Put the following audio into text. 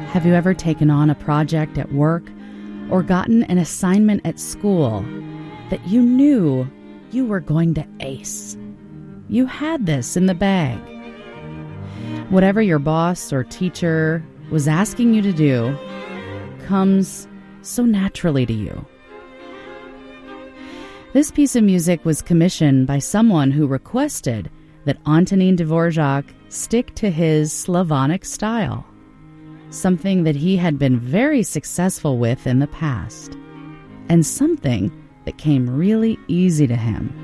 Have you ever taken on a project at work or gotten an assignment at school that you knew you were going to ace? You had this in the bag. Whatever your boss or teacher was asking you to do comes so naturally to you. This piece of music was commissioned by someone who requested that Antonin Dvorak stick to his Slavonic style, something that he had been very successful with in the past, and something that came really easy to him.